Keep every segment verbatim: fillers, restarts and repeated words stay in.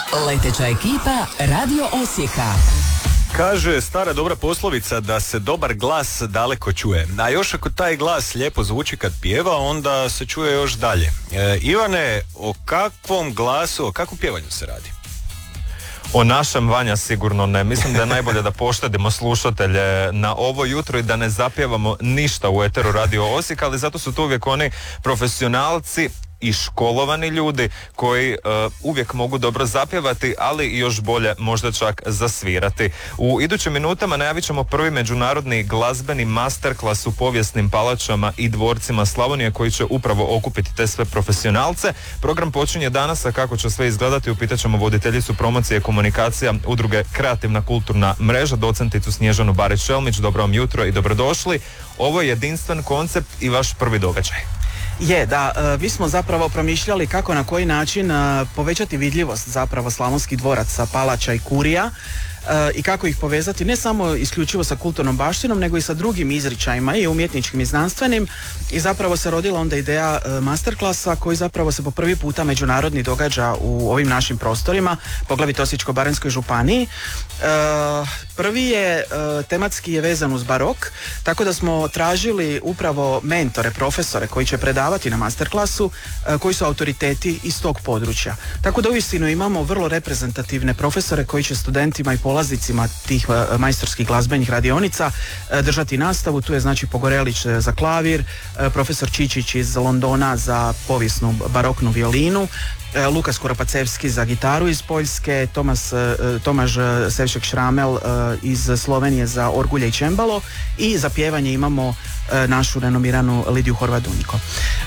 Leteća ekipa Radio Osijeka. Kaže stara dobra poslovica da se dobar glas daleko čuje. A još ako taj glas lijepo zvuči kad pjeva, onda se čuje još dalje. E, Ivane, o kakvom glasu, o kakvom pjevanju se radi? O našem, Vanja, sigurno ne. Mislim da je najbolje da poštedimo slušatelje na ovo jutro i da ne zapjevamo ništa u eteru Radio Osijek, ali zato su tu uvijek oni profesionalci i školovani ljudi koji uh, uvijek mogu dobro zapjevati, ali i još bolje možda čak zasvirati. U idućim minutama najavit ćemo prvi međunarodni glazbeni masterclass u povijesnim palačama i dvorcima Slavonije koji će upravo okupiti te sve profesionalce. Program počinje danas, a kako će sve izgledati upitat ćemo voditeljicu promocije i komunikacija udruge Kreativna kulturna mreža, docenticu Snježanu Barić-Šelmić. Dobro vam jutro i dobrodošli. Ovo je jedinstven koncept i vaš prvi događaj. Je, da, e, mi smo zapravo promišljali kako na koji način e, povećati vidljivost zapravo slavonskih dvoraca, palača i kurija e, i kako ih povezati ne samo isključivo sa kulturnom baštinom, nego i sa drugim izričajima i umjetničkim i znanstvenim, i zapravo se rodila onda ideja e, masterklasa koji zapravo se po prvi puta međunarodni događa u ovim našim prostorima, poglavito Osječko-baranjskoj županiji. E, prvi je, e, tematski je vezan uz barok, tako da smo tražili upravo mentore, profesore koji će predavati na masterklasu, e, koji su autoriteti iz tog područja. Tako da uistinu imamo vrlo reprezentativne profesore koji će studentima i polaznicima tih e, majstorskih glazbenih radionica e, držati nastavu. Tu je znači Pogorelić za klavir, e, profesor Čičić iz Londona za povijesnu baroknu violinu, Lukas Kuropacevski za gitaru iz Poljske, Tomas, Tomaž Sevšek Šramel iz Slovenije za orgulje i čembalo, i za pjevanje imamo našu renomiranu Lidiju Horvat-Dunjko.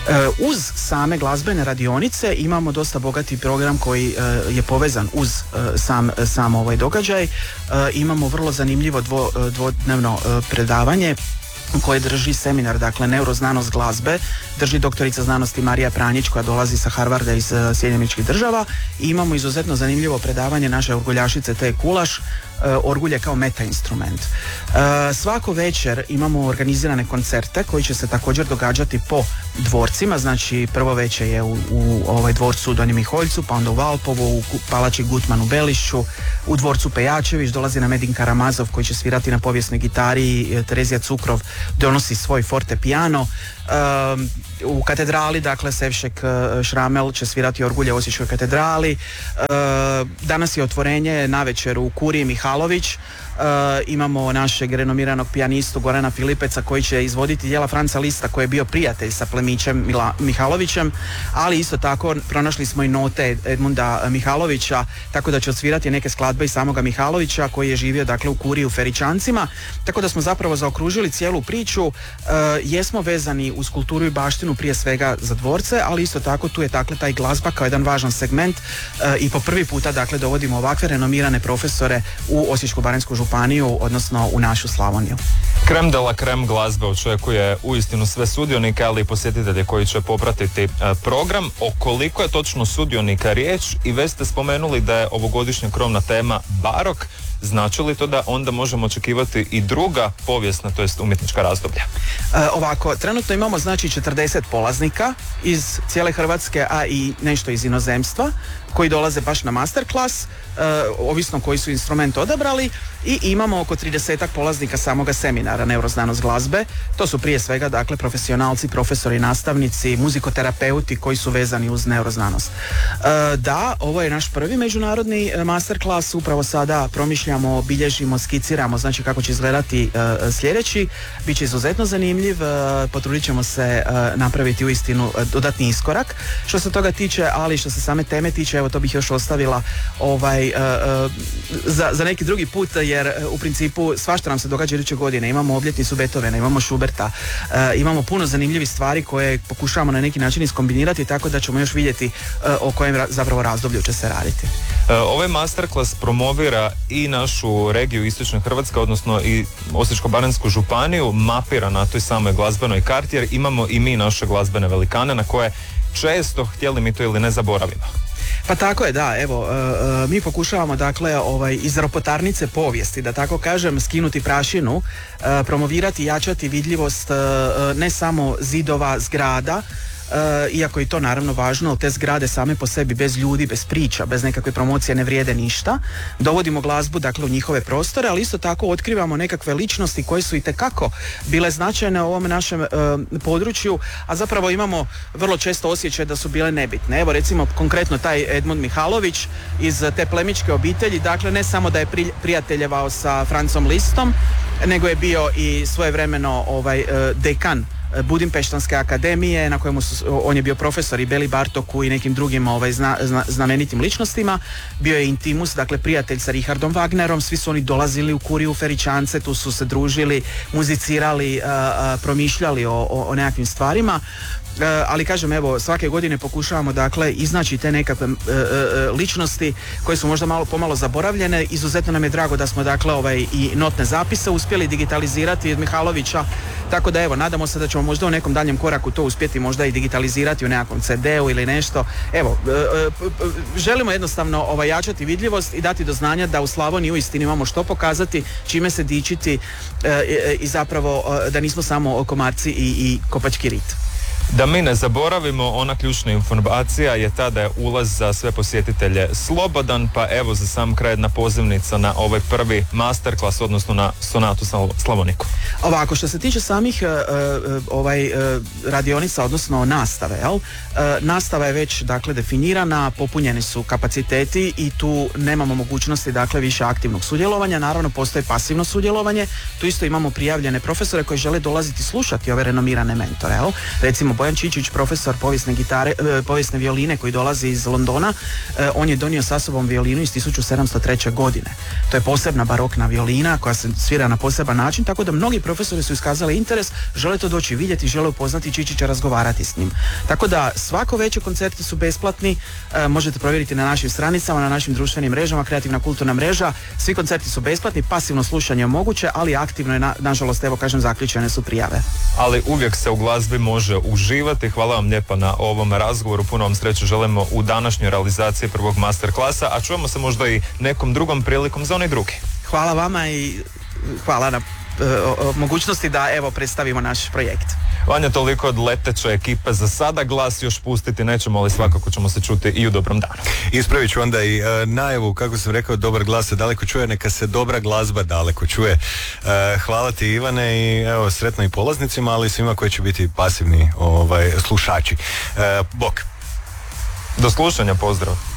Uz same glazbene radionice imamo dosta bogati program koji je povezan uz sam, sam ovaj događaj. Imamo vrlo zanimljivo dvo, dvodnevno predavanje koje drži seminar, dakle neuroznanost glazbe, drži doktorica znanosti Marija Pranjić koja dolazi sa Harvarda iz uh, Sjedinjenih Američkih Država, i imamo izuzetno zanimljivo predavanje naše orguljašice Te Kulaš, uh, orgulje kao meta instrument. Uh, svako večer imamo organizirane koncerte koji će se također događati po dvorcima, znači prvo večer je u, u ovaj dvorcu u Donjem Miholjcu, pa onda u Valpovu, u palači Gutman u Belišću, u dvorcu Pejačević dolazi na Medin Karamazov koji će svirati na povijesnoj gitari, Terezija Cukrov donosi svoj forte piano. Um, u katedrali, dakle, Sevšek Šramel će svirati orgulje u Osječkoj katedrali. Uh, danas je otvorenje navečer u kuriji Mihalović. Uh, imamo našeg renomiranog pijanistu Gorana Filipeca koji će izvoditi djela Franca Lista koji je bio prijatelj sa plemićem Mila, Mihalovićem, ali isto tako pronašli smo i note Edmunda Mihalovića, tako da će odsvirati neke skladbe i samoga Mihalovića koji je živio, dakle, u kuriji u Feričancima, tako da smo zapravo zaokružili cijelu priču. Uh, jesmo vezani uz kulturu i baštinu prije svega za dvorce, ali isto tako tu je, dakle, taj glazba kao jedan važan segment uh, i po prvi puta, dakle, dovodimo ovakve renomirane profesore u Osječko-baranjsku županiju, odnosno u našu Slavoniju. Krem de la krem glazbe očekuje uistinu sve sudionike, ali i posjetitelje koji će popratiti program. O koliko je točno sudionika riječ, i već ste spomenuli da je ovogodišnja krovna tema barok. Znači li to da onda možemo očekivati i druga povijesna, to jest umjetnička razdoblja? E, ovako, trenutno imamo znači četrdeset polaznika iz cijele Hrvatske, a i nešto iz inozemstva koji dolaze baš na masterclass, e, ovisno koji su instrument odabrali, i imamo oko tridesetak polaznika samoga seminara neuroznanost glazbe. To su prije svega, dakle, profesionalci, profesori, nastavnici, muzikoterapeuti koji su vezani uz neuroznanost. E, da, ovo je naš prvi međunarodni masterclass, upravo sada promišljamo, bilježimo, skiciramo, znači kako će izgledati e, sljedeći. Biće izuzetno zanimljiv, e, potrudit ćemo se e, napraviti uistinu e, dodatni iskorak što se toga tiče, ali što se same teme tiče, evo to bih još ostavila ovaj, e, e, za, za neki drugi put, jer e, u principu svašta nam se događa iduće godine. Imamo obljetnicu Beethovena, imamo Schuberta, e, imamo puno zanimljivih stvari koje pokušavamo na neki način iskombinirati, tako da ćemo još vidjeti e, o kojem ra- zapravo razdoblju će se raditi. E, ovaj masterclass promovira i našu regiju Istočne Hrvatske, odnosno i Osječko-baranjsku županiju, mapira na toj samoj glazbenoj karti, jer imamo i mi naše glazbene velikane na koje često, htjeli mi to ili ne, zaboravimo. Pa tako je, da, evo, e, mi pokušavamo, dakle, ovaj, iz ropotarnice povijesti, da tako kažem, skinuti prašinu, e, promovirati, jačati vidljivost e, ne samo zidova, zgrada, iako je to naravno važno, ali te zgrade same po sebi bez ljudi, bez priča, bez nekakve promocije ne vrijede ništa. Dovodimo glazbu dakle u njihove prostore, ali isto tako otkrivamo nekakve ličnosti koje su itekako bile značajne u ovom našem uh, području, a zapravo imamo vrlo često osjećaj da su bile nebitne. Evo recimo konkretno taj Edmund Mihalović iz te plemićke obitelji, dakle ne samo da je pri, prijateljevao sa Francom Listom, nego je bio i svojevremeno ovaj, uh, dekan Budimpeštanske akademije, na kojemu su, on je bio profesor i Beli Bartoku i nekim drugim ovaj, zna, zna, znamenitim ličnostima. Bio je intimus, dakle prijatelj sa Richardom Wagnerom, svi su oni dolazili u Kuriju u Feričance, tu su se družili, muzicirali, a, a, promišljali o, o, o nekakvim stvarima. Uh, ali kažem, evo, svake godine pokušavamo dakle iznaći te nekakve uh, uh, ličnosti koje su možda malo pomalo zaboravljene. Izuzetno nam je drago da smo dakle ovaj i notne zapise uspjeli digitalizirati od Mihalovića, tako da evo, nadamo se da ćemo možda u nekom daljem koraku to uspjeti možda i digitalizirati u nekakvom ce deu ili nešto. Evo, uh, uh, uh, želimo jednostavno ovaj, jačati vidljivost i dati do znanja da u Slavoniji uistinu imamo što pokazati, čime se dičiti uh, i, i zapravo uh, da nismo samo komarci i, i kopački rit. Da mi ne zaboravimo, ona ključna informacija je ta da je ulaz za sve posjetitelje slobodan, pa evo za sam kraj jedna pozivnica na ovaj prvi masterclass, odnosno na Sonatu Slavoniku. Ovako, što se tiče samih uh, ovaj uh, radionica, odnosno nastave, jel? Uh, nastava je već dakle definirana, popunjeni su kapaciteti i tu nemamo mogućnosti dakle više aktivnog sudjelovanja. Naravno postoje pasivno sudjelovanje, tu isto imamo prijavljene profesore koji žele dolaziti slušati ove renomirane mentore, jel? Recimo Bojan Čičić, profesor povijesne gitare, uh, povijesne violine koji dolazi iz Londona, uh, on je donio sa sobom violinu iz tisuću sedamsto treće. godine. To je posebna barokna violina koja se svira na poseban način, tako da mnogi profesori su iskazali interes, žele to doći vidjeti, žele upoznati Čičića, razgovarati s njim. Tako da svako veće koncerti su besplatni, e, možete provjeriti na našim stranicama, na našim društvenim mrežama, Kreativna kulturna mreža, svi koncerti su besplatni, pasivno slušanje je moguće, ali aktivno je, na, nažalost, evo kažem, zaključene su prijave. Ali uvijek se u glazbi može uživati. Hvala vam lijepa na ovom razgovoru, puno vam sreće želimo u današnjoj realizaciji prvog masterklasa, a čujemo se možda i nekom drugom prilikom za onaj drugi. Hvala vama i hvala na o, o, mogućnosti da evo predstavimo naš projekt. Vanja, toliko od leteće ekipe za sada, glas još pustiti nećemo, ali svakako ćemo se čuti i u dobrom danu. Ispravit ću onda i uh, najavu, kako sam rekao, dobar glas se daleko čuje, neka se dobra glazba daleko čuje. Uh, hvala ti, Ivane, i evo, sretno i polaznicima, ali svima koji će biti pasivni ovaj, slušači. Uh, bok. Do slušanja, pozdrav.